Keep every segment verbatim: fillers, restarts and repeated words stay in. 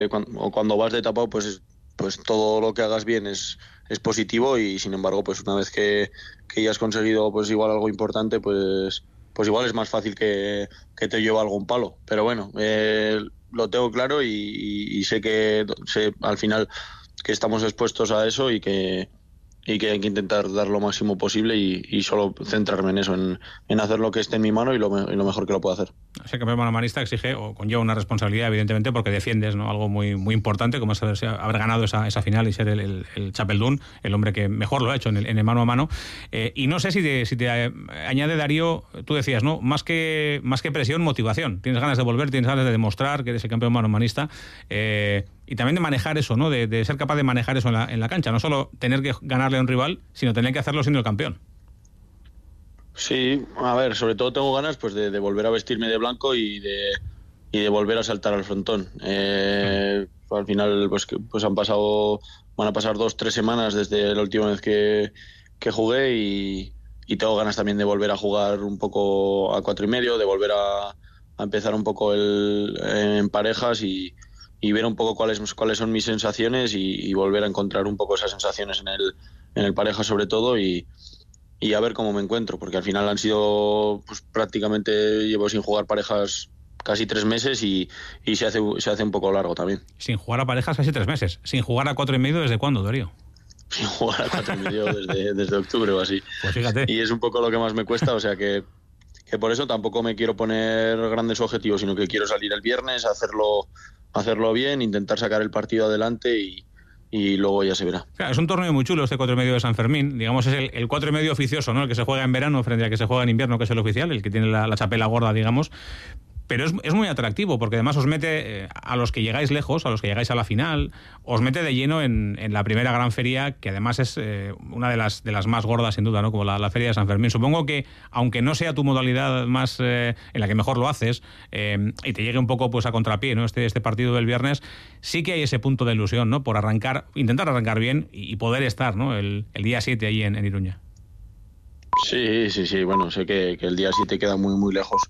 cuando, o cuando vas de tapado, pues, pues todo lo que hagas bien es, es positivo y sin embargo, pues una vez que, que ya has conseguido pues igual algo importante, pues, pues igual es más fácil que, que te lleve algún palo. Pero bueno, eh, lo tengo claro y, y, y sé que sé, al final que estamos expuestos a eso y que y que hay que intentar dar lo máximo posible y, y solo centrarme en eso, en, en hacer lo que esté en mi mano y lo, y lo mejor que lo puedo hacer. Ser campeón manomanista exige o conlleva una responsabilidad, evidentemente, porque defiendes, ¿no?, algo muy muy importante, como es haber, haber ganado esa, esa final y ser el, el, el Chapeldún, el hombre que mejor lo ha hecho en el, en el mano a mano. Eh, y no sé si te, si te añade, Darío, tú decías, ¿no?, más que, más que presión, motivación. Tienes ganas de volver, tienes ganas de demostrar que eres el campeón manomanista. Eh, y también de manejar eso, ¿no?, de, de ser capaz de manejar eso en la, en la cancha. No solo tener que ganarle a un rival, sino tener que hacerlo siendo el campeón. Sí, a ver, sobre todo tengo ganas pues de, de volver a vestirme de blanco y de, y de volver a saltar al frontón. Eh, mm. Al final pues, pues han pasado, van a pasar dos, tres semanas desde la última vez que, que jugué y, y tengo ganas también de volver a jugar un poco a cuatro y medio, de volver a, a empezar un poco el, en parejas y, y ver un poco cuáles, cuáles son mis sensaciones y, y volver a encontrar un poco esas sensaciones en el, en el pareja sobre todo y y a ver cómo me encuentro, porque al final han sido, pues prácticamente llevo sin jugar parejas casi tres meses y, y se hace se hace un poco largo también. Sin jugar a parejas casi tres meses. Sin jugar a cuatro y medio, ¿desde cuándo, Darío? Sin jugar a cuatro y medio desde, desde octubre o así. Pues fíjate. Y es un poco lo que más me cuesta, o sea que, que por eso tampoco me quiero poner grandes objetivos, sino que quiero salir el viernes, hacerlo, hacerlo bien, intentar sacar el partido adelante y y luego ya se verá. Claro, es un torneo muy chulo este cuatro y medio de San Fermín, digamos es el, el cuatro y medio oficioso, ¿no?, el que se juega en verano frente al que se juega en invierno, que es el oficial, el que tiene la, la chapela gorda, digamos. Pero es, es muy atractivo, porque además os mete, eh, a los que llegáis lejos, a los que llegáis a la final, os mete de lleno en, en la primera gran feria, que además es eh, una de las, de las más gordas, sin duda, ¿no?, como la, la Feria de San Fermín. Supongo que, aunque no sea tu modalidad más eh, en la que mejor lo haces, eh, y te llegue un poco pues a contrapié, ¿no?, este, este partido del viernes, sí que hay ese punto de ilusión, ¿no?, por arrancar, intentar arrancar bien y, y poder estar, ¿no?, el, el día siete ahí en, en Iruña. Sí, sí, sí, bueno, sé que, que el día siete queda muy, muy lejos.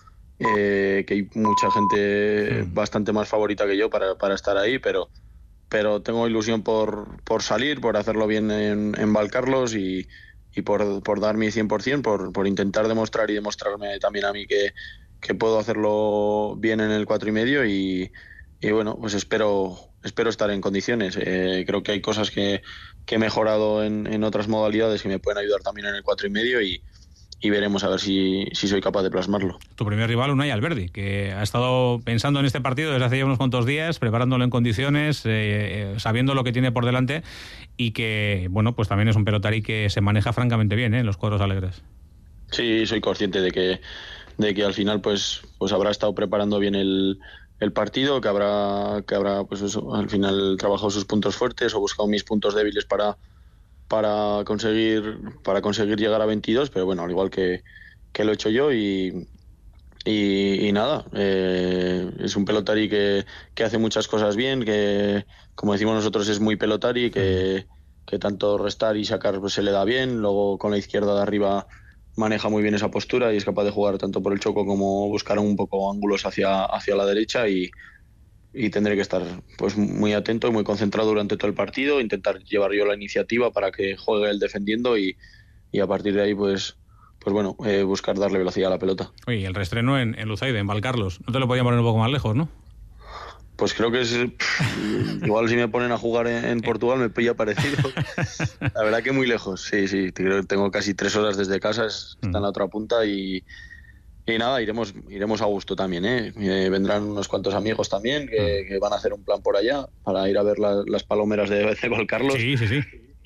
Eh, que hay mucha gente mm. bastante más favorita que yo para, para estar ahí, pero, pero tengo ilusión por, por salir, por hacerlo bien en, en Valcarlos y, y por, por dar mi cien por ciento, por, por intentar demostrar y demostrarme también a mí que, que puedo hacerlo bien en el cuatro y medio y, y bueno, pues espero, espero estar en condiciones. Eh, creo que hay cosas que, que he mejorado en, en otras modalidades que me pueden ayudar también en el cuatro y medio y y veremos a ver si, si soy capaz de plasmarlo. Tu primer rival, Unai Alberdi, que ha estado pensando en este partido desde hace ya unos cuantos días, preparándolo en condiciones, eh, sabiendo lo que tiene por delante y que, bueno, pues también es un pelotari que se maneja francamente bien, ¿eh?, en los cuadros alegres. Sí, soy consciente de que, de que al final pues, pues habrá estado preparando bien el, el partido, que habrá, que habrá pues eso, al final trabajado sus puntos fuertes o buscado mis puntos débiles para para conseguir para conseguir llegar a veintidós, pero bueno, al igual que, que lo he hecho yo y, y, y nada, eh, es un pelotari que, que hace muchas cosas bien, que como decimos nosotros es muy pelotari, que, que tanto restar y sacar pues, se le da bien, luego con la izquierda de arriba maneja muy bien esa postura y es capaz de jugar tanto por el choco como buscar un poco ángulos hacia, hacia la derecha y y tendré que estar pues muy atento y muy concentrado durante todo el partido, intentar llevar yo la iniciativa para que juegue él defendiendo y, y a partir de ahí pues pues bueno, eh, buscar darle velocidad a la pelota. Oye, el reestreno en, en Luzaide, en Valcarlos, ¿no te lo podía poner un poco más lejos, no? Pues creo que es pff, igual si me ponen a jugar en, en Portugal me pilla parecido. La verdad que muy lejos, sí, sí, creo que tengo casi tres horas desde casa, está en la otra punta y Y nada, iremos iremos a gusto también, ¿eh? Eh, vendrán unos cuantos amigos también que, que van a hacer un plan por allá para ir a ver la, las palomeras de, de Valcarlos. Sí, sí, sí.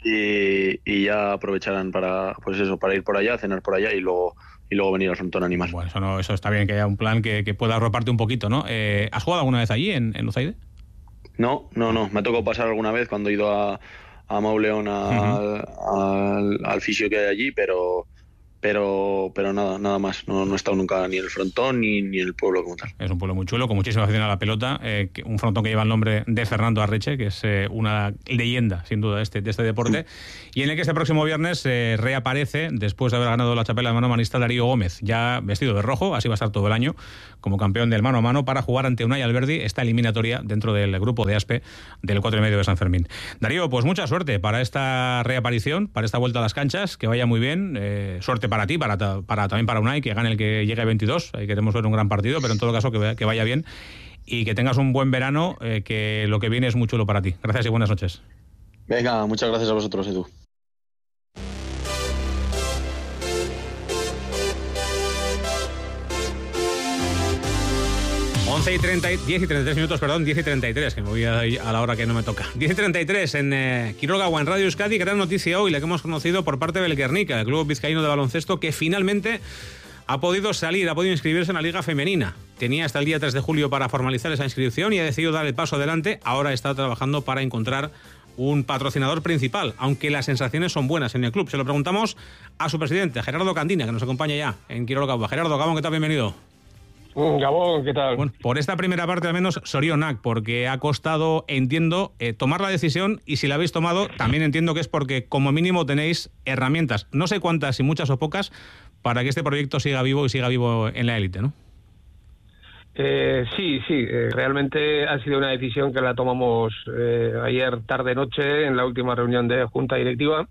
Y, y ya aprovecharán para pues eso para ir por allá, cenar por allá y luego y luego venir al frontón animal. Bueno, eso, no, eso está bien, que haya un plan que, que pueda arroparte un poquito, ¿no? Eh, ¿Has jugado alguna vez allí, en, en Luzaide? No, no, no. Me ha tocado pasar alguna vez cuando he ido a, a Mauleón a, uh-huh. al, al fisio que hay allí, pero... pero pero nada nada más. No, no he estado nunca ni en el Frontón ni, ni en el pueblo como tal. Es un pueblo muy chulo, con muchísima afición a la pelota, eh, que, un frontón que lleva el nombre de Fernando Arreche, que es eh, una leyenda, sin duda, de este, de este deporte, y en el que este próximo viernes eh, reaparece, después de haber ganado la chapela de mano manista, Darío Gómez, ya vestido de rojo, así va a estar todo el año, como campeón del mano a mano, para jugar ante Unai Alberdi esta eliminatoria dentro del grupo de Aspe del cuatro y medio de San Fermín. Darío, pues mucha suerte para esta reaparición, para esta vuelta a las canchas, que vaya muy bien, eh, suerte para ti, para, para también para Unai, que gane el que llegue a veintidós, ahí queremos ver un gran partido, pero en todo caso que, que vaya bien y que tengas un buen verano, eh, que lo que viene es muy chulo para ti. Gracias y buenas noches. Venga, muchas gracias a vosotros, Edu. once y treinta, diez y treinta y tres minutos, perdón, diez y treinta y tres, que me voy a, a la hora que no me toca. diez y treinta y tres en eh, Quiroga, en Radio Euskadi. Gran noticia hoy, la que hemos conocido por parte del Guernica, el club vizcaíno de baloncesto, que finalmente ha podido salir, ha podido inscribirse en la Liga Femenina. Tenía hasta el día tres de julio para formalizar esa inscripción y ha decidido dar el paso adelante. Ahora está trabajando para encontrar un patrocinador principal, aunque las sensaciones son buenas en el club. Se lo preguntamos a su presidente, Gerardo Candina, que nos acompaña ya en Quiroga. Gerardo, Gabón, ¿qué tal? Bienvenido. Gabón, ¿qué tal? Bueno, por esta primera parte al menos sorionak, porque ha costado, entiendo, eh, tomar la decisión, y si la habéis tomado, también entiendo que es porque como mínimo tenéis herramientas, no sé cuántas, si muchas o pocas, para que este proyecto siga vivo y siga vivo en la élite, ¿no? Eh, sí, sí, eh, realmente ha sido una decisión que la tomamos eh, ayer tarde-noche en la última reunión de Junta Directiva.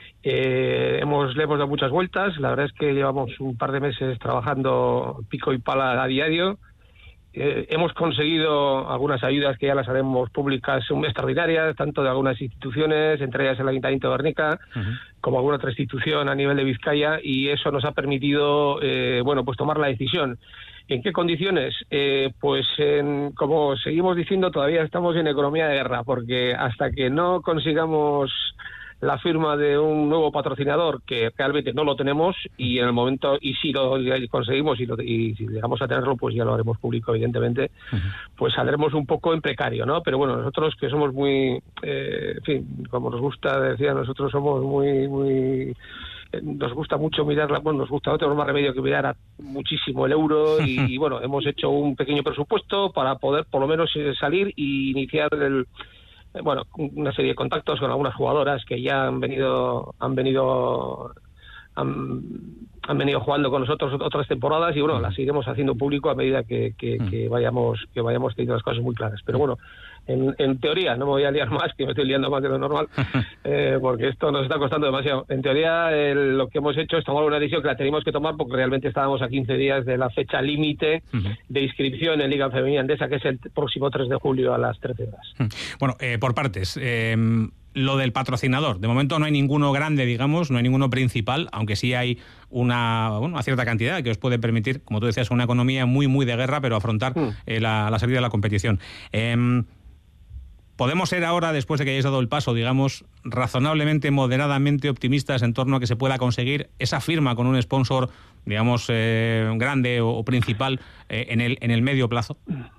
Eh, hemos, le hemos dado muchas vueltas. La verdad es que llevamos un par de meses trabajando pico y pala a diario. Eh, hemos conseguido algunas ayudas que ya las haremos públicas extraordinarias, tanto de algunas instituciones, entre ellas el Ayuntamiento de Guernica, uh-huh, como alguna otra institución a nivel de Vizcaya, y eso nos ha permitido eh, bueno, pues tomar la decisión. ¿En qué condiciones? Eh, pues en, como seguimos diciendo, todavía estamos en economía de guerra, porque hasta que no consigamos la firma de un nuevo patrocinador, que realmente no lo tenemos, y en el momento, y si lo conseguimos y, lo, y si llegamos a tenerlo, pues ya lo haremos público, evidentemente, uh-huh, pues saldremos un poco en precario, ¿no? Pero bueno, nosotros que somos muy, eh, en fin, como nos gusta, decía, nosotros somos muy, muy, eh, nos gusta mucho mirarla, bueno, nos gusta, no tenemos más remedio que mirar a muchísimo el euro, y, y bueno, hemos hecho un pequeño presupuesto para poder por lo menos salir e iniciar el... bueno, una serie de contactos con algunas jugadoras que ya han venido han venido han, han venido jugando con nosotros otras temporadas, y bueno, las seguiremos haciendo público a medida que, que, que vayamos que vayamos teniendo las cosas muy claras. Pero bueno, en, en teoría, no me voy a liar más, que me estoy liando más de lo normal, eh, porque esto nos está costando demasiado. En teoría, el, lo que hemos hecho es tomar una decisión que la teníamos que tomar porque realmente estábamos a quince días de la fecha límite de inscripción en Liga Femenina Endesa, que es el próximo tres de julio a las trece horas. Bueno, eh, por partes. Eh, lo del patrocinador. De momento no hay ninguno grande, digamos, no hay ninguno principal, aunque sí hay una, bueno, una cierta cantidad que os puede permitir, como tú decías, una economía muy, muy de guerra, pero afrontar mm. eh, la, la salida de la competición. Eh, ¿Podemos ser ahora, después de que hayáis dado el paso, digamos, razonablemente, moderadamente optimistas en torno a que se pueda conseguir esa firma con un sponsor, digamos, eh, grande o, o principal eh, en el, en el medio plazo?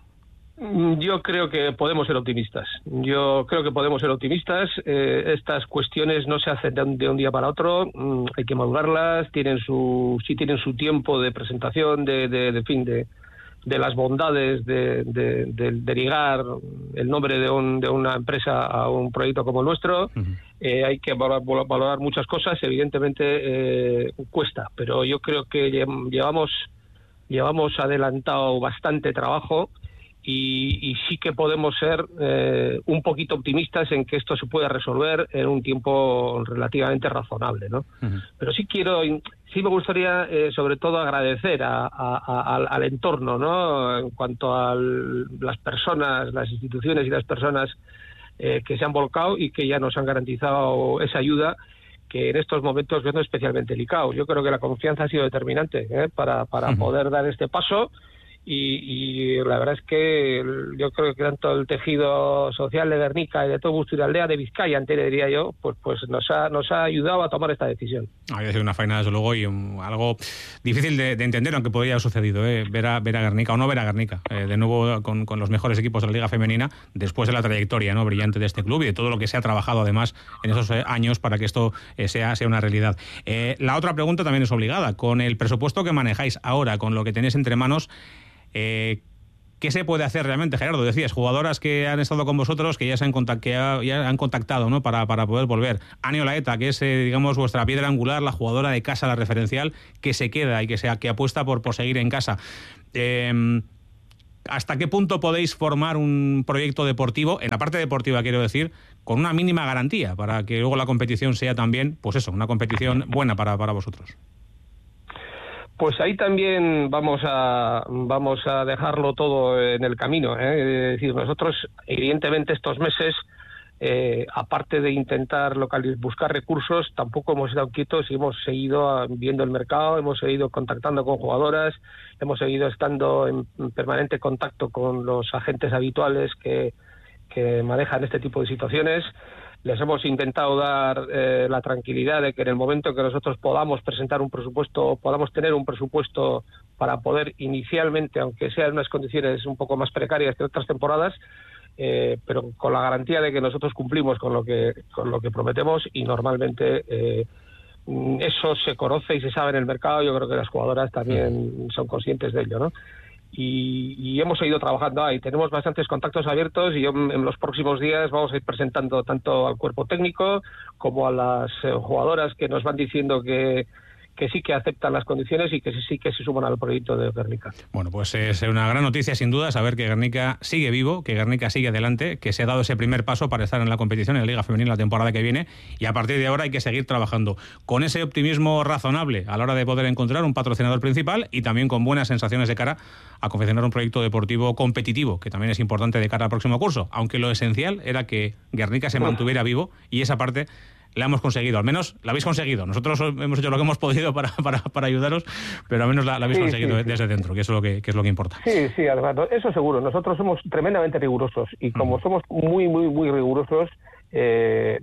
Yo creo que podemos ser optimistas. Yo creo que podemos ser optimistas. Eh, estas cuestiones no se hacen de un, de un día para otro. Mm, hay que madurarlas. Tienen su, sí tienen su tiempo de presentación, de, de, de fin, de de las bondades de, de, de, de ligar el nombre de, un, de una empresa a un proyecto como el nuestro. Uh-huh. Eh, hay que valorar, valorar muchas cosas, evidentemente eh, cuesta, pero yo creo que llevamos, llevamos adelantado bastante trabajo y, y sí que podemos ser eh, un poquito optimistas en que esto se pueda resolver en un tiempo relativamente razonable, ¿no? Uh-huh. Pero sí quiero... Sí me gustaría, eh, sobre todo, agradecer a, a, a, al, al entorno, ¿no? En cuanto a las personas, las instituciones y las personas eh, que se han volcado y que ya nos han garantizado esa ayuda, que en estos momentos es especialmente delicado. Yo creo que la confianza ha sido determinante ¿eh? para, para uh-huh. poder dar este paso Y, y la verdad es que yo creo que tanto el tejido social de Guernica y de todo Busturialdea, de Vizcaya, entera, diría yo, pues pues nos ha nos ha ayudado a tomar esta decisión. Ha sido una faena, desde luego, y un, algo difícil de, de entender, aunque podría haber sucedido, ¿eh? ver, a, ver a Guernica o no ver a Guernica, eh, de nuevo con, con los mejores equipos de la Liga Femenina, después de la trayectoria, ¿no?, brillante de este club y de todo lo que se ha trabajado, además, en esos eh, años para que esto eh, sea, sea una realidad. Eh, la otra pregunta también es obligada. Con el presupuesto que manejáis ahora, con lo que tenéis entre manos, eh, ¿qué se puede hacer realmente, Gerardo? Decías, jugadoras que han estado con vosotros, que ya se han, contact, que ya, ya han contactado, ¿no?, para, para poder volver. Ani Olaeta, que es, eh, digamos, vuestra piedra angular, la jugadora de casa, la referencial, que se queda y que, sea, que apuesta por, por seguir en casa. Eh, ¿Hasta qué punto podéis formar un proyecto deportivo, en la parte deportiva quiero decir, con una mínima garantía, para que luego la competición sea también, pues eso, una competición buena para, para vosotros? Pues ahí también vamos a vamos a dejarlo todo en el camino, ¿eh? Es decir, nosotros evidentemente estos meses, eh, aparte de intentar localizar, buscar recursos, tampoco hemos estado quietos y hemos seguido viendo el mercado, hemos seguido contactando con jugadoras, hemos seguido estando en permanente contacto con los agentes habituales que, que manejan este tipo de situaciones. Les hemos intentado dar eh, la tranquilidad de que en el momento que nosotros podamos presentar un presupuesto, podamos tener un presupuesto para poder inicialmente, aunque sea en unas condiciones un poco más precarias que otras temporadas, eh, pero con la garantía de que nosotros cumplimos con lo que con lo que prometemos, y normalmente eh, eso se conoce y se sabe en el mercado. Yo creo que las jugadoras también son conscientes de ello, ¿no? Y, y hemos seguido trabajando ahí. Tenemos bastantes contactos abiertos y yo, en los próximos días vamos a ir presentando tanto al cuerpo técnico como a las eh, jugadoras que nos van diciendo que, que sí que aceptan las condiciones y que sí, sí que se suman al proyecto de Guernica. Bueno, pues es una gran noticia sin duda saber que Guernica sigue vivo, que Guernica sigue adelante, que se ha dado ese primer paso para estar en la competición en la Liga Femenina la temporada que viene, y a partir de ahora hay que seguir trabajando con ese optimismo razonable a la hora de poder encontrar un patrocinador principal y también con buenas sensaciones de cara a confeccionar un proyecto deportivo competitivo, que también es importante de cara al próximo curso, aunque lo esencial era que Guernica se mantuviera vivo, y esa parte la hemos conseguido, al menos la habéis conseguido. Nosotros hemos hecho lo que hemos podido para, para, para ayudaros, pero al menos la, la habéis sí, conseguido sí, desde sí. dentro, que eso es lo que, que es lo que importa. Sí, sí, además, eso seguro. Nosotros somos tremendamente rigurosos, y como mm. somos muy, muy, muy rigurosos, eh,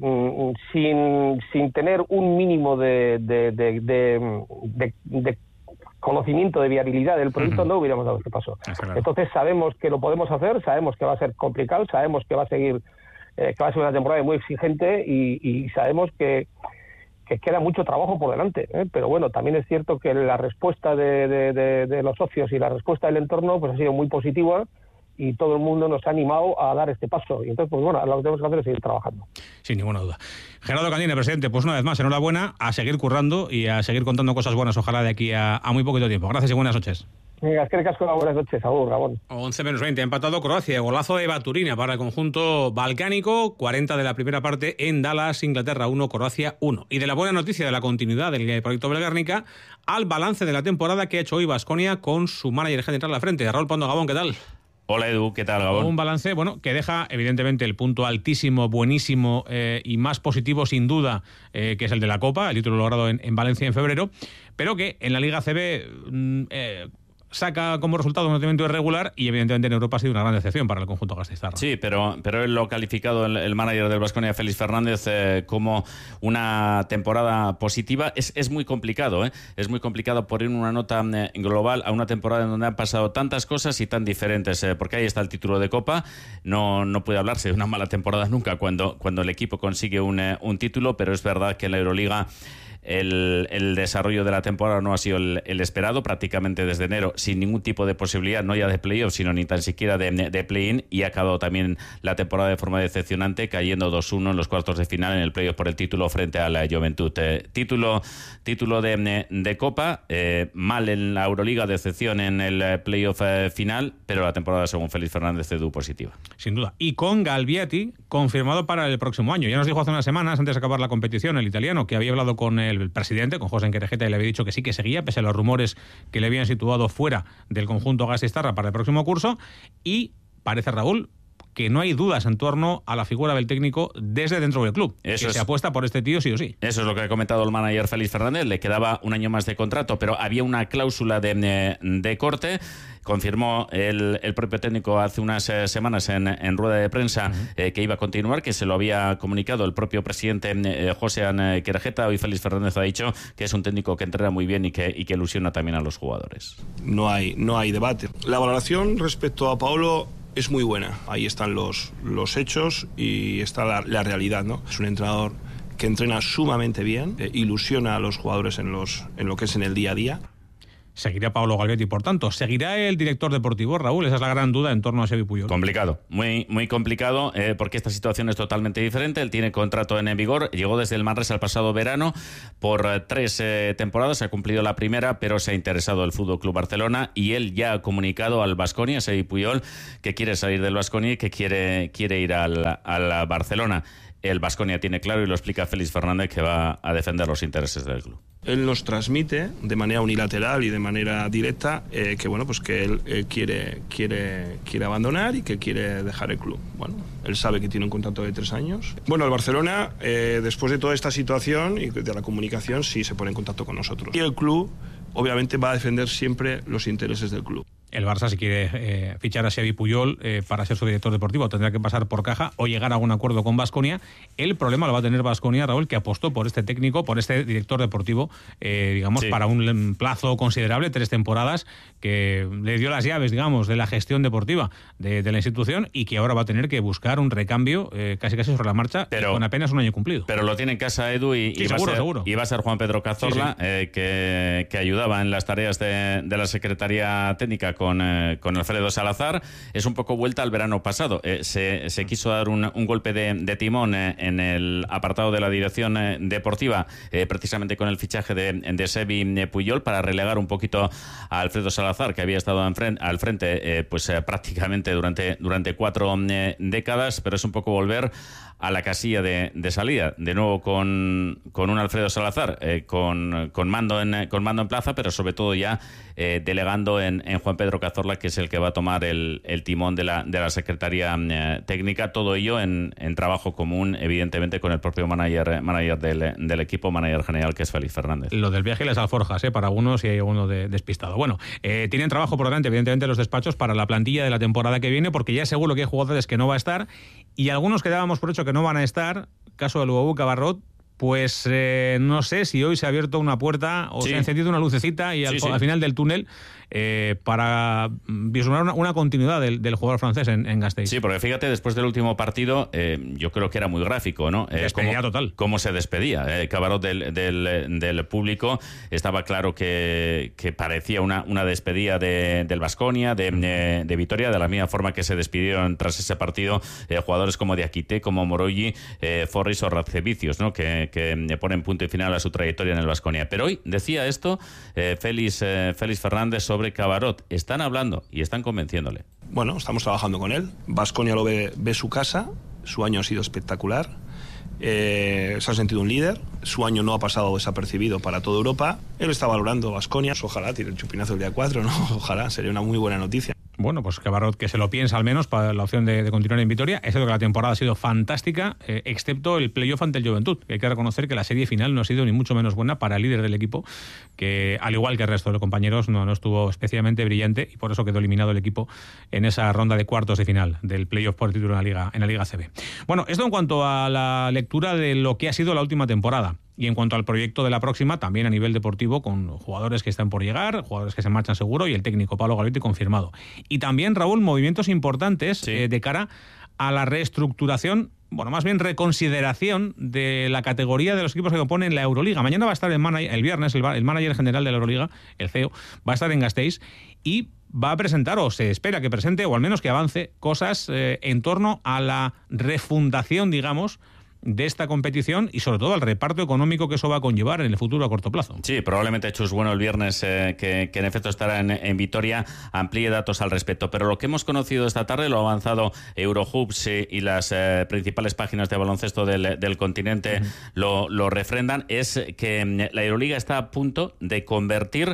sin, sin tener un mínimo de, de, de, de, de, de conocimiento de viabilidad del proyecto, uh-huh. no hubiéramos dado este paso. Claro. Entonces sabemos que lo podemos hacer, sabemos que va a ser complicado, sabemos que va a seguir Eh, que va a ser una temporada muy exigente, y, y sabemos que, que queda mucho trabajo por delante, ¿eh? Pero bueno, también es cierto que la respuesta de, de, de, de los socios y la respuesta del entorno pues ha sido muy positiva, y todo el mundo nos ha animado a dar este paso, y entonces pues bueno, lo que tenemos que hacer es seguir trabajando. Sin ninguna duda. Gerardo Candine, presidente, pues una vez más, enhorabuena, a seguir currando y a seguir contando cosas buenas, ojalá de aquí a, a muy poquito tiempo. Gracias y buenas noches. Venga, es que casco, buenas noches, agur, Gabón. once menos veinte, ha empatado Croacia, golazo de Baturina para el conjunto balcánico, cuarenta de la primera parte en Dallas, Inglaterra uno, Croacia uno. Y de la buena noticia de la continuidad del proyecto Guernica al balance de la temporada que ha hecho hoy Baskonia con su manager general a la frente. Raúl Pando, Gabón, ¿qué tal? Hola Edu, ¿qué tal, Gabón? Un balance, bueno, que deja evidentemente el punto altísimo, buenísimo eh, y más positivo sin duda, eh, que es el de la Copa, el título logrado en, en Valencia en febrero, pero que en la Liga C B mm, eh, saca como resultado un rendimiento irregular, y evidentemente en Europa ha sido una gran decepción para el conjunto gasteiztarra. Sí, pero, pero él lo ha calificado, el, el manager del Baskonia, Félix Fernández, eh, como una temporada positiva. Es, es muy complicado, ¿eh? Es muy complicado poner una nota eh, global a una temporada en donde han pasado tantas cosas y tan diferentes, eh, porque ahí está el título de Copa. No, no puede hablarse de una mala temporada nunca cuando, cuando el equipo consigue un, eh, un título, pero es verdad que en la Euroliga El, el desarrollo de la temporada no ha sido el, el esperado, prácticamente desde enero sin ningún tipo de posibilidad, no ya de playoff, sino ni tan siquiera de, de play-in, y ha acabado también la temporada de forma decepcionante, cayendo dos uno en los cuartos de final en el playoff por el título frente a la Juventud. Eh, título título de, de Copa, eh, mal en la Euroliga, decepción en el playoff eh, final, pero la temporada, según Félix Fernández, Edu, positiva. Sin duda. Y con Galviati confirmado para el próximo año. Ya nos dijo hace unas semanas, antes de acabar la competición, el italiano, que había hablado con el el presidente, con José Enquerejeta, y le había dicho que sí que seguía, pese a los rumores que le habían situado fuera del conjunto gasteiztarra para el próximo curso, y parece, Raúl, que no hay dudas en torno a la figura del técnico desde dentro del club. Eso que es, se apuesta por este tío sí o sí. Eso es lo que ha comentado el manager Félix Fernández. Le quedaba un año más de contrato, pero había una cláusula de, de corte. Confirmó el, el propio técnico hace unas eh, semanas en, en rueda de prensa uh-huh. eh, que iba a continuar, que se lo había comunicado el propio presidente eh, José An Querejeta. Hoy Félix Fernández ha dicho que es un técnico que entrena muy bien y que, y que ilusiona también a los jugadores. No hay, no hay debate. La valoración respecto a Paolo es muy buena. Ahí están los, los hechos y está la, la realidad, ¿no? Es un entrenador que entrena sumamente bien, eh, ilusiona a los jugadores en, los, en lo que es en el día a día. Seguirá Paolo Galvetti, por tanto. ¿Seguirá el director deportivo, Raúl? Esa es la gran duda en torno a Xavi Puyol. Complicado, muy, muy complicado, eh, porque esta situación es totalmente diferente. Él tiene contrato en vigor, llegó desde el Manresa el pasado verano por eh, tres eh, temporadas, ha cumplido la primera, pero se ha interesado el Fútbol Club Barcelona y él ya ha comunicado al Baskonia, Xavi Puyol, que quiere salir del Baskonia y que quiere, quiere ir al, al Barcelona. El Baskonia tiene claro, y lo explica Félix Fernández, que va a defender los intereses del club. Él nos transmite de manera unilateral y de manera directa eh, que bueno, pues que él eh, quiere, quiere, quiere abandonar y que quiere dejar el club. Bueno, él sabe que tiene un contrato de tres años. Bueno, el Barcelona, eh, después de toda esta situación y de la comunicación, sí se pone en contacto con nosotros. Y el club, obviamente, va a defender siempre los intereses del club. El Barça, si quiere eh, fichar a Xavi Puyol eh, para ser su director deportivo, tendrá que pasar por caja o llegar a algún acuerdo con Baskonia. El problema lo va a tener Baskonia, Raúl, que apostó por este técnico, por este director deportivo, eh, digamos, sí. para un plazo considerable, tres temporadas, que le dio las llaves, digamos, de la gestión deportiva de, de la institución y que ahora va a tener que buscar un recambio eh, casi casi sobre la marcha, pero, con apenas un año cumplido. Pero lo tiene en casa Edu y, sí, y, seguro, va, a ser, seguro. y va a ser Juan Pedro Cazorla, sí, sí. Eh, que, que ayudaba en las tareas de, de la Secretaría Técnica con, eh, con Alfredo Salazar. Es un poco vuelta al verano pasado. Eh, se, se quiso dar un, un golpe de, de timón eh, en el apartado de la dirección eh, deportiva, eh, precisamente con el fichaje de, de Xavi Puyol, para relegar un poquito a Alfredo Salazar, que había estado en frente, al frente eh, pues eh, prácticamente durante, durante cuatro eh, décadas, pero es un poco volver a la casilla de, de salida, de nuevo con, con un Alfredo Salazar, eh, con, con, mando en, con mando en plaza, pero sobre todo ya eh, delegando en, en Juan Pedro Cazorla, que es el que va a tomar el, el timón de la, de la Secretaría eh, Técnica, todo ello en, en trabajo común, evidentemente, con el propio manager, manager del, del equipo, manager general, que es Félix Fernández. Lo del viaje y las alforjas, eh, para algunos, y hay alguno de, despistado. Bueno, eh, tienen trabajo por delante, evidentemente, los despachos para la plantilla de la temporada que viene, porque ya seguro que hay jugadores que no va a estar, y algunos que dábamos por hecho que no van a estar, caso de Luabu Cabarrot, pues eh, no sé si hoy se ha abierto una puerta o sí. se ha encendido una lucecita y al, sí, sí. al final del túnel eh, para vislumbrar una, una continuidad del, del jugador francés en, en Gasteiz. Sí, porque fíjate, después del último partido, eh, yo creo que era muy gráfico, ¿no? Eh, despedida cómo, total. Cómo se despedía. Eh, Cabarrot del, del, del público, estaba claro que, que parecía una, una despedida de, del Baskonia, de, de, de Vitoria, de la misma forma que se despidieron tras ese partido eh, jugadores como Diakité, como Morogi, eh, Forris o Radzevicius, ¿no? Que, que ponen punto y final a su trayectoria en el Baskonia. Pero hoy decía esto eh, Félix, eh, Félix Fernández sobre Cabarrot. Están hablando y están convenciéndole. Bueno, estamos trabajando con él. Baskonia lo ve, ve su casa. Su año ha sido espectacular. Eh, se ha sentido un líder. Su año no ha pasado desapercibido para toda Europa. Él está valorando Baskonia. Ojalá tire el chupinazo el día cuatro, ¿no? Ojalá, sería una muy buena noticia. Bueno, pues Cabarrot que se lo piensa al menos para la opción de, de continuar en Vitoria. Es cierto que la temporada ha sido fantástica, eh, excepto el playoff ante el Juventud. Que hay que reconocer que la serie final no ha sido ni mucho menos buena para el líder del equipo, que al igual que el resto de los compañeros no, no estuvo especialmente brillante y por eso quedó eliminado el equipo en esa ronda de cuartos de final del playoff por el título en la Liga, en la Liga A C B. Bueno, esto en cuanto a la lectura de lo que ha sido la última temporada. Y en cuanto al proyecto de la próxima, también a nivel deportivo, con jugadores que están por llegar, jugadores que se marchan seguro y el técnico Paolo Galvetti confirmado. Y también, Raúl, movimientos importantes sí. eh, de cara a la reestructuración, bueno, más bien reconsideración de la categoría de los equipos que componen la Euroliga. Mañana va a estar el, manager, el viernes el, el manager general de la Euroliga, el C E O, va a estar en Gasteiz y va a presentar, o se espera que presente, o al menos que avance, cosas eh, en torno a la refundación, digamos, de esta competición y sobre todo al reparto económico que eso va a conllevar en el futuro a corto plazo. Sí, probablemente Chus Bueno el viernes, eh, que, que en efecto estará en, en Vitoria, amplíe datos al respecto. Pero lo que hemos conocido esta tarde, lo ha avanzado Eurohoops eh, y las eh, principales páginas de baloncesto del, del continente uh-huh. lo, lo refrendan, es que la Euroliga está a punto de convertir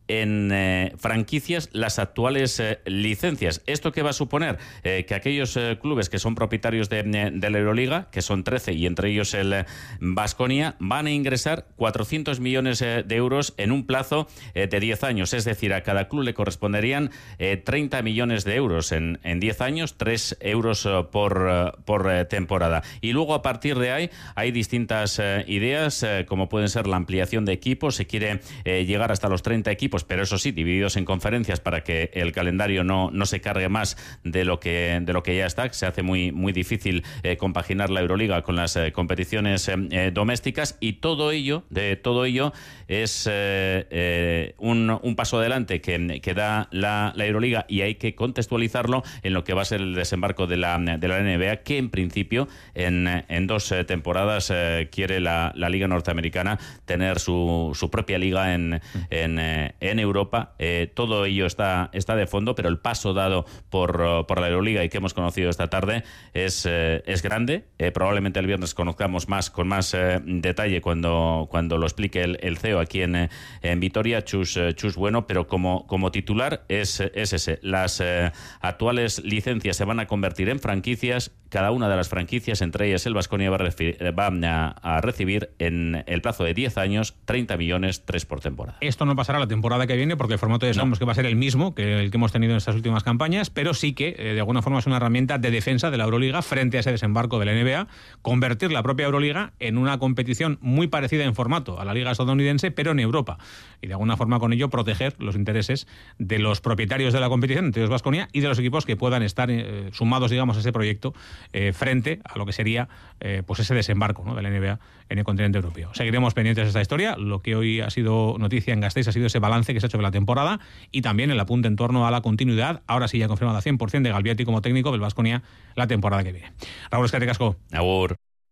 en eh, franquicias las actuales eh, licencias. ¿Esto qué va a suponer? Eh, que aquellos eh, clubes que son propietarios de, de la Euroliga, que son trece y entre ellos el Baskonia, van a ingresar cuatrocientos millones eh, de euros en un plazo eh, de diez años. Es decir, a cada club le corresponderían eh, treinta millones de euros en, en diez años, tres euros eh, por, eh, por eh, temporada. Y luego a partir de ahí hay distintas eh, ideas, eh, como pueden ser la ampliación de equipos. Se quiere eh, llegar hasta los treinta equipos, pero eso sí, divididos en conferencias para que el calendario no, no se cargue más de lo que, de lo que ya está. Se hace muy, muy difícil eh, compaginar la Euroliga con las eh, competiciones eh, eh, domésticas, y todo ello, de todo ello es eh, eh, un, un paso adelante que, que da la, la Euroliga, y hay que contextualizarlo en lo que va a ser el desembarco de la, de la N B A, que en principio en, en dos eh, temporadas eh, quiere la, la Liga Norteamericana tener su, su propia liga en, en, eh, en Europa. Eh, todo ello está, está de fondo, pero el paso dado por, por la Euroliga y que hemos conocido esta tarde es, eh, es grande. Eh, probablemente el viernes conozcamos más con más eh, detalle cuando, cuando lo explique el, el C E O aquí en, en Vitoria, Chus, Chus Bueno, pero como, como titular es, es ese. Las eh, actuales licencias se van a convertir en franquicias. Cada una de las franquicias, entre ellas el Baskonia, va, a, va a, a recibir en el plazo de diez años treinta millones, tres por temporada. Esto no pasará la temporada que viene porque el formato ya sabemos no. que va a ser el mismo que el que hemos tenido en estas últimas campañas, pero sí que eh, de alguna forma es una herramienta de defensa de la Euroliga frente a ese desembarco de la N B A, convertir la propia Euroliga en una competición muy parecida en formato a la liga estadounidense, pero en Europa, y de alguna forma con ello proteger los intereses de los propietarios de la competición, entre ellos Baskonia, y de los equipos que puedan estar eh, sumados, digamos, a ese proyecto eh, frente a lo que sería eh, pues ese desembarco, ¿no?, de la N B A en el continente europeo. Seguiremos pendientes de esta historia. Lo que hoy ha sido noticia en Gasteiz ha sido ese balance que se ha hecho de la temporada y también el apunte en torno a la continuidad, ahora sí ya confirmada cien por ciento, de Galbiati como técnico del Baskonia la temporada que viene. Raúl, eskerrik asko. Agur.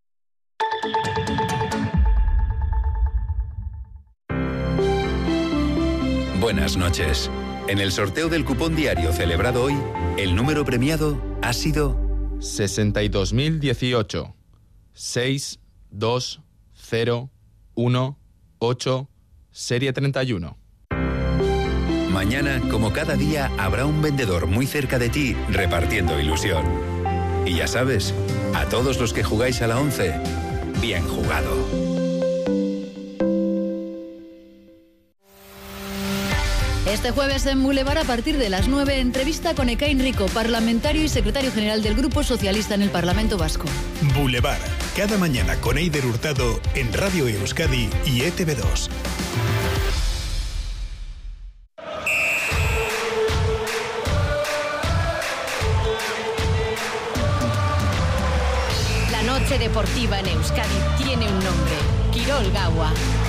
Buenas noches. En el sorteo del cupón diario celebrado hoy, el número premiado ha sido sesenta y dos mil dieciocho, seis dos cero uno ocho, serie treinta y uno. Mañana, como cada día, habrá un vendedor muy cerca de ti repartiendo ilusión. Y ya sabes, a todos los que jugáis a la once, bien jugado. Este jueves en Boulevard, a partir de las nueve, entrevista con Ekain Rico, parlamentario y secretario general del Grupo Socialista en el Parlamento Vasco. Boulevard, cada mañana con Eider Hurtado en Radio Euskadi y E T V dos. La noche deportiva en Euskadi tiene un nombre: Kirol Gaua.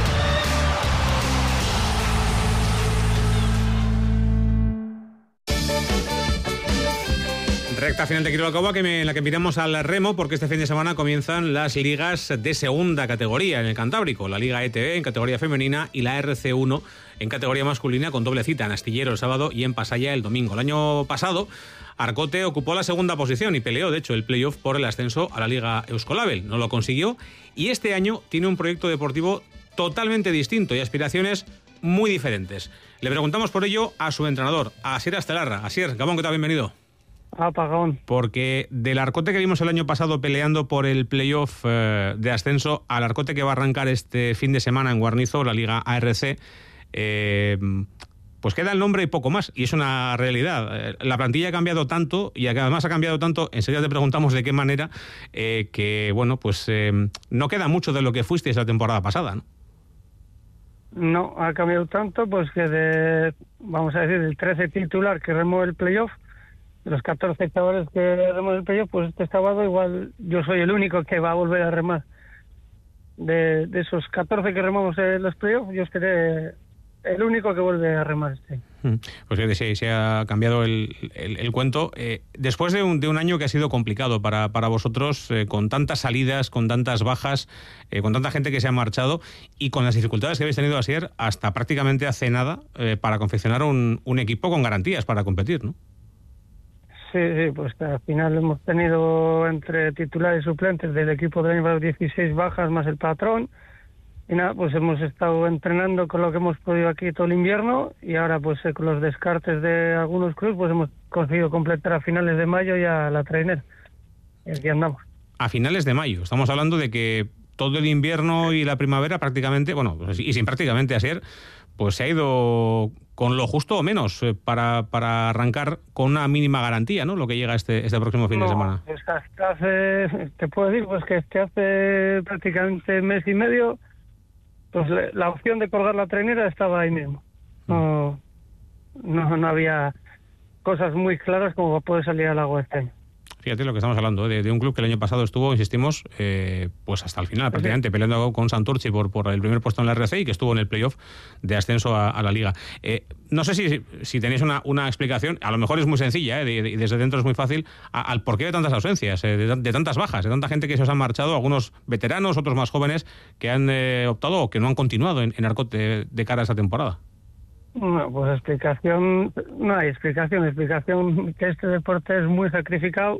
Recta final de Kirol Gaua, que me, en la que miramos al remo, porque este fin de semana comienzan las ligas de segunda categoría en el Cantábrico, la Liga E T B en categoría femenina y la R C uno en categoría masculina, con doble cita en Astillero el sábado y en Pasaya el domingo. El año pasado Arcote ocupó la segunda posición y peleó, de hecho, el playoff por el ascenso a la Liga Euskolabel. No lo consiguió, y este año tiene un proyecto deportivo totalmente distinto y aspiraciones muy diferentes. Le preguntamos por ello a su entrenador, a Asier Astelarra. Asier, Gabón, ¿qué tal? Bienvenido. Apagón. Porque del Arcote que vimos el año pasado peleando por el playoff eh, de ascenso al Arcote que va a arrancar este fin de semana en Guarnizo, la Liga A R C, eh, pues queda el nombre y poco más, y es una realidad. La plantilla ha cambiado tanto, y además ha cambiado tanto, enseguida te preguntamos de qué manera, eh, que bueno, pues eh, no queda mucho de lo que fuisteis la temporada pasada, ¿no? No, ha cambiado tanto, pues que de, vamos a decir, del trece titular que remó el playoff, de los catorce chavales que remó el playoff, pues este sábado igual yo soy el único que va a volver a remar. De, de esos catorce que remamos en los playoffs, yo seré el único que vuelve a remar este. Pues sí, se ha cambiado el, el, el cuento. Eh, después de un, de un año que ha sido complicado para, para vosotros, eh, con tantas salidas, con tantas bajas, eh, con tanta gente que se ha marchado y con las dificultades que habéis tenido ayer hasta prácticamente hace nada eh, para confeccionar un, un equipo con garantías para competir, ¿no? Sí, sí, pues que al final hemos tenido entre titulares y suplentes del equipo del año dieciséis bajas más el patrón, y nada, pues hemos estado entrenando con lo que hemos podido aquí todo el invierno y ahora pues eh, con los descartes de algunos clubes pues hemos conseguido completar a finales de mayo ya la trainer. Y aquí andamos. A finales de mayo. Estamos hablando de que todo el invierno y la primavera prácticamente, bueno, y sin prácticamente hacer, pues se ha ido con lo justo o menos eh, para, para arrancar con una mínima garantía, ¿no? Lo que llega este, este próximo fin no, de semana. Es que hasta hace, te puedo decir, pues que este hace prácticamente mes y medio, pues le, la opción de colgar la trainera estaba ahí mismo. No, no, no había cosas muy claras como para poder salir al agua este año. Fíjate lo que estamos hablando, de, de un club que el año pasado estuvo, insistimos, eh, pues hasta el final prácticamente, sí, peleando con Santurce por, por el primer puesto en la R C y que estuvo en el playoff de ascenso a, a la Liga. Eh, no sé si, si tenéis una, una explicación, a lo mejor es muy sencilla, eh, y desde dentro es muy fácil, a, al porqué de tantas ausencias, eh, de, de tantas bajas, de tanta gente que se os han marchado, algunos veteranos, otros más jóvenes, que han eh, optado o que no han continuado en, en Arcote de, de cara a esta temporada. No, pues explicación, no hay explicación, explicación que este deporte es muy sacrificado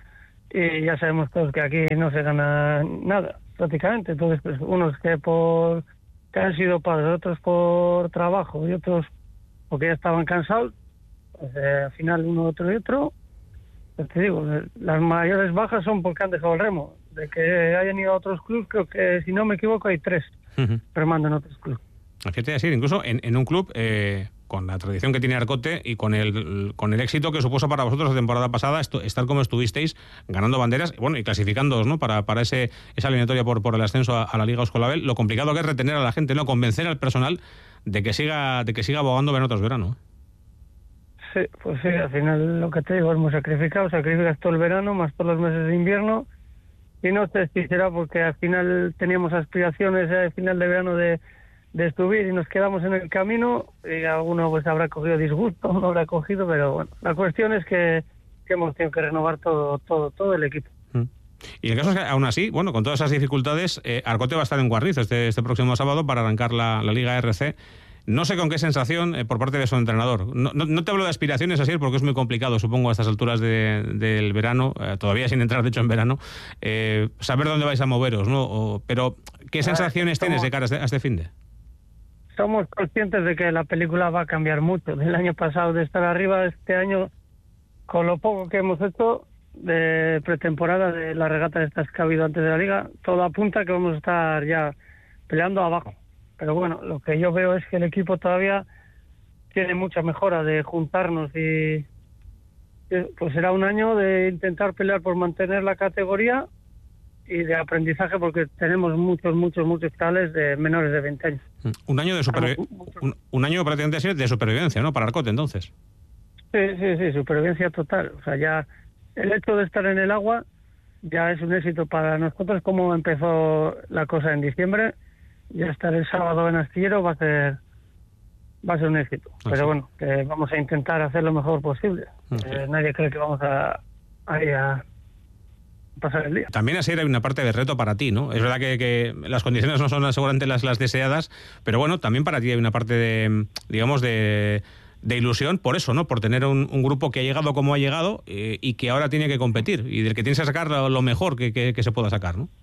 y ya sabemos todos que aquí no se gana nada, prácticamente. Entonces, pues unos que por que han sido padres, otros por trabajo y otros porque ya estaban cansados, pues eh, al final uno, otro y otro, pues te digo, las mayores bajas son porque han dejado el remo. De que hayan ido a otros clubes, creo que si no me equivoco hay tres uh-huh. remando en otros clubes. Fíjate decir, incluso en, en un club eh, con la tradición que tiene Arcote y con el con el éxito que supuso para vosotros la temporada pasada esto, estar como estuvisteis, ganando banderas, bueno, y clasificándoos, ¿no? Para, para ese esa eliminatoria por, por el ascenso a, a la Liga Euskolabel, lo complicado que es retener a la gente, ¿no? Convencer al personal de que siga de que siga abogando verano tras verano. Sí, pues sí, al final lo que te digo, hemos sacrificado, sacrificas todo el verano, más todos los meses de invierno, y no sé si será porque al final teníamos aspiraciones al final de verano de de subir y nos quedamos en el camino y alguno pues habrá cogido disgusto, no habrá cogido, pero bueno, la cuestión es que, que hemos tenido que renovar todo todo todo el equipo. Y el caso es que aún así, bueno, con todas esas dificultades, eh, Arcote va a estar en Guarriz este, este próximo sábado para arrancar la, la Liga R C. No sé con qué sensación eh, por parte de su entrenador. No, no, no te hablo de aspiraciones así porque es muy complicado, supongo, a estas alturas de, del verano, eh, todavía sin entrar de hecho en verano, eh, saber dónde vais a moveros, ¿no? O, pero, ¿qué sensaciones tienes de cara a este, a este finde? Somos conscientes de que la película va a cambiar mucho. Del año pasado de estar arriba, este año, con lo poco que hemos hecho de pretemporada de la regata de estas que ha habido antes de la Liga, todo apunta a que vamos a estar ya peleando abajo. Pero bueno, lo que yo veo es que el equipo todavía tiene mucha mejora de juntarnos y pues será un año de intentar pelear por mantener la categoría y de aprendizaje porque tenemos muchos, muchos, muchos tales de menores de veinte años. Un año de supervi- un, un año prácticamente así de supervivencia, ¿no? Para Arcote, entonces. Sí, sí, sí, supervivencia total. O sea, ya el hecho de estar en el agua ya es un éxito para nosotros. Como empezó la cosa en diciembre, ya estar el sábado en Astillero va a ser va a ser un éxito. Ah, pero sí. Bueno, que vamos a intentar hacer lo mejor posible. Okay. Eh, nadie cree que vamos a, a ir a pasar el día. También así hay una parte de reto para ti, ¿no? Es verdad que, que las condiciones no son seguramente las, las deseadas, pero bueno, también para ti hay una parte de, digamos, de, de ilusión por eso, ¿no? Por tener un, un grupo que ha llegado como ha llegado eh, y que ahora tiene que competir y del que tienes que sacar lo, lo mejor que, que, que se pueda sacar, ¿no?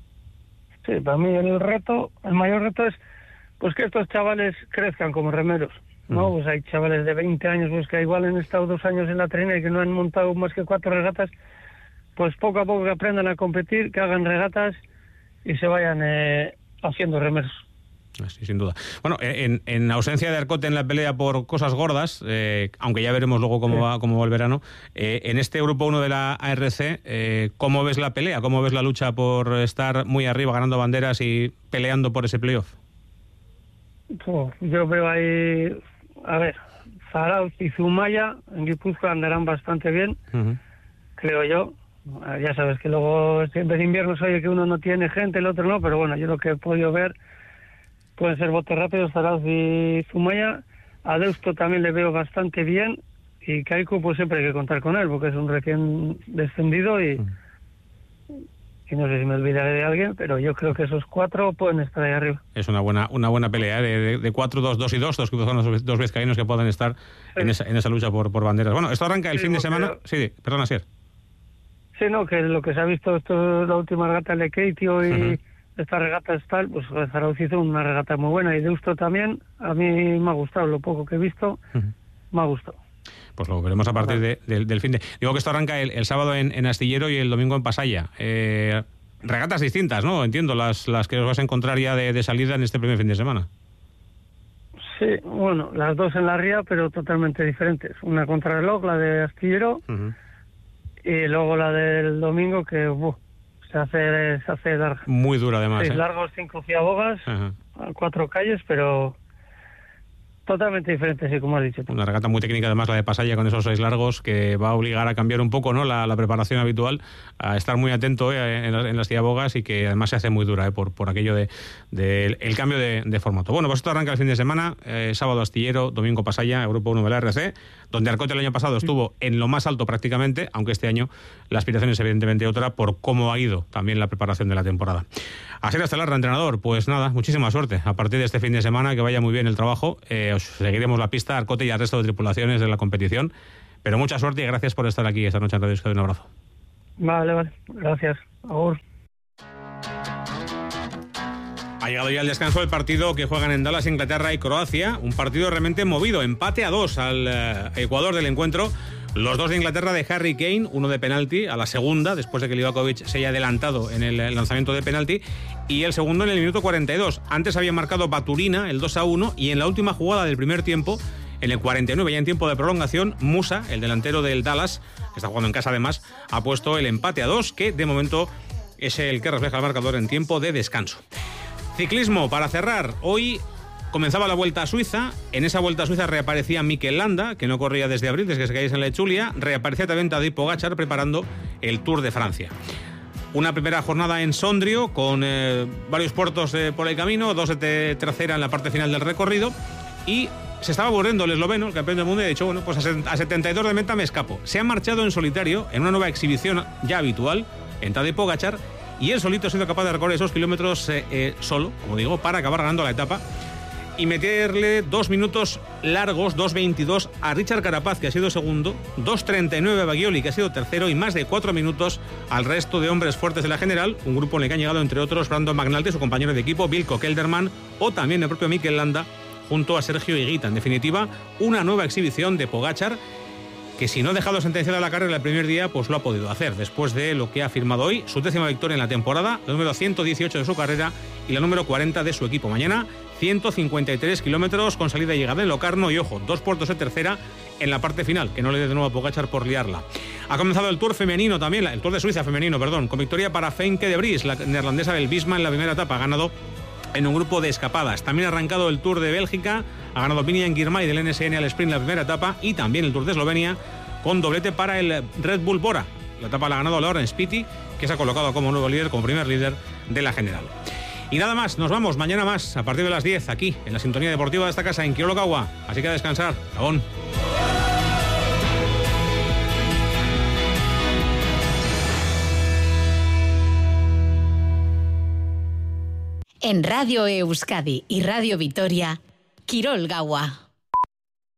Sí, para mí el reto, el mayor reto es pues que estos chavales crezcan como remeros, ¿no? Mm. Pues hay chavales de veinte años pues que igual han estado dos años en la traina y que no han montado más que cuatro regatas. Pues poco a poco que aprendan a competir, que hagan regatas y se vayan eh, haciendo remeros. Sí, sin duda. Bueno, en, en ausencia de Arcote en la pelea por cosas gordas, eh, aunque ya veremos luego cómo, sí. va, cómo va el verano, eh, en este grupo uno de la A R C, eh, ¿cómo ves la pelea? ¿Cómo ves la lucha por estar muy arriba, ganando banderas y peleando por ese playoff? Oh, yo veo ahí, a ver, Zarauz y Zumaya en Guipúzcoa andarán bastante bien, uh-huh. creo yo. Ya sabes que luego siempre en invierno se oye que uno no tiene gente, el otro no, pero bueno, yo lo que he podido ver pueden ser botes rápidos, Zarauz y Zumaya. A Deusto también le veo bastante bien y Kaiku pues siempre hay que contar con él porque es un recién descendido y, y no sé si me olvidaré de alguien, pero yo creo que esos cuatro pueden estar ahí arriba. Es una buena una buena pelea de, de, de cuatro, dos, dos y dos, dos, dos, dos vizcaínos que pueden estar sí. en, esa, en esa lucha por, por banderas. Bueno, esto arranca el sí, fin de semana. Yo... Sí, perdona, Asier. Sí, no, que lo que se ha visto esto la última regata de Keitio y uh-huh. estas regatas tal, pues Zarauz hizo una regata muy buena y Deusto también. A mí me ha gustado lo poco que he visto, uh-huh. me ha gustado. Pues lo veremos a partir de, de, del fin de... Digo que esto arranca el, el sábado en, en Astillero y el domingo en Pasaya. Eh, regatas distintas, ¿no? Entiendo, las, las que os vas a encontrar ya de, de salida en este primer fin de semana. Sí, bueno, las dos en la ría, pero totalmente diferentes. Una contrarreloj, la de Astillero, uh-huh. y luego la del domingo, que uh, se hace se hace larga. Muy dura, además. Seis ¿eh? largos, cinco ciabogas, uh-huh. cuatro calles, pero totalmente diferentes, sí, como has dicho tú. Una regata muy técnica, además, la de Pasaya, con esos seis largos, que va a obligar a cambiar un poco, ¿no?, la, la preparación habitual, a estar muy atento eh, en, en las ciabogas, y que además se hace muy dura eh, por, por aquello de, de el cambio de, de formato. Bueno, pues esto arranca el fin de semana, eh, sábado Astillero, domingo Pasaya, Grupo uno de la R C, donde Arcote el año pasado estuvo en lo más alto prácticamente, aunque este año la aspiración es evidentemente otra por cómo ha ido también la preparación de la temporada. Asier Estelarra, entrenador, pues nada, muchísima suerte a partir de este fin de semana, que vaya muy bien el trabajo. Eh, os seguiremos la pista, Arcote y al resto de tripulaciones de la competición, pero mucha suerte y gracias por estar aquí esta noche en Radio Euskadi. Un abrazo. Vale, vale, gracias. Agur. Ha llegado ya el descanso del partido que juegan en Dallas, Inglaterra y Croacia, un partido realmente movido, empate a dos al eh, Ecuador del encuentro. Los dos de Inglaterra de Harry Kane, uno de penalti a la segunda, después de que Livakovic se haya adelantado en el lanzamiento de penalti, y el segundo en el minuto cuarenta y dos. Antes había marcado Baturina el dos a uno, y en la última jugada del primer tiempo, en el cuarenta y nueve, ya en tiempo de prolongación, Musa, el delantero del Dallas, que está jugando en casa además, ha puesto el empate a dos, que de momento es el que refleja el marcador en tiempo de descanso. Ciclismo, para cerrar, hoy comenzaba la Vuelta a Suiza. En esa Vuelta a Suiza reaparecía Mikel Landa, que no corría desde abril, desde que se caía en la Etxulia. Reaparecía también Tadej Pogačar preparando el Tour de Francia. Una primera jornada en Sondrio, con eh, varios puertos eh, por el camino, dos de tercera en la parte final del recorrido, y se estaba aburriendo el esloveno, el campeón del mundo, y ha dicho, bueno, pues a setenta y dos de meta me escapo. Se ha marchado en solitario en una nueva exhibición ya habitual en Tadej Pogačar, y él solito ha sido capaz de recorrer esos kilómetros eh, eh, solo, como digo, para acabar ganando la etapa y meterle dos minutos largos, dos veintidós, a Richard Carapaz, que ha sido segundo, dos treinta y nueve a Bagioli, que ha sido tercero, y más de cuatro minutos al resto de hombres fuertes de la general, un grupo en el que han llegado, entre otros, Brandon McNulty, su compañero de equipo, Wilco Kelderman, o también el propio Mikel Landa, junto a Sergio Higuita. En definitiva, una nueva exhibición de Pogačar, que si no ha dejado sentenciada la carrera el primer día, pues lo ha podido hacer, después de lo que ha firmado hoy, su décima victoria en la temporada, la número ciento dieciocho de su carrera y la número cuarenta de su equipo. Mañana, ciento cincuenta y tres kilómetros con salida y llegada en Locarno, y ojo, dos puertos de tercera en la parte final, que no le dé de nuevo a Pogačar por liarla. Ha comenzado el Tour femenino también, el Tour de Suiza femenino, perdón, con victoria para Femke de Vries, la neerlandesa del Visma en la primera etapa, ha ganado en un grupo de escapadas. También ha arrancado el Tour de Bélgica, ha ganado Biniam Girmay del N S N al sprint en la primera etapa, y también el Tour de Eslovenia, con doblete para el Red Bull Bora. La etapa la ha ganado Laurens Pitti, que se ha colocado como nuevo líder, como primer líder de la general. Y nada más, nos vamos mañana más, a partir de las diez, aquí, en la sintonía deportiva de esta casa, en Kirol Gaua. Así que a descansar. Gabón. En Radio Euskadi y Radio Vitoria, Kirol Gaua.